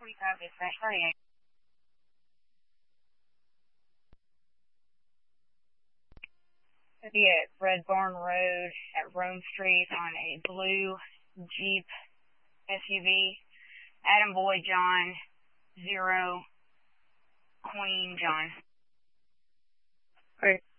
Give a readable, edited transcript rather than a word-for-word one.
45 dispatch 38. Be at Red Barn Road at Rome Street on a blue Jeep SUV. Adam Boy John, 0, Queen John. Alright.